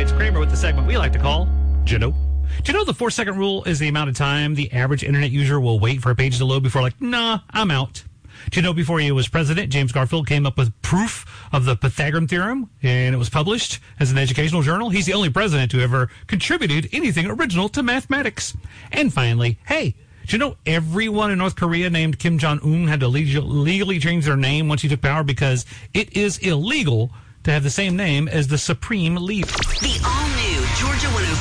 It's Kramer with the segment we like to call Jano. Do you know the 4-second rule is the amount of time the average internet user will wait for a page to load before, nah, I'm out? Do you know before he was president, James Garfield came up with proof of the Pythagorean theorem, and it was published as an educational journal? He's the only president who ever contributed anything original to mathematics. And finally, hey, do you know everyone in North Korea named Kim Jong-un had to legally change their name once he took power because it is illegal to have the same name as the supreme leader? The all-new Georgia 105.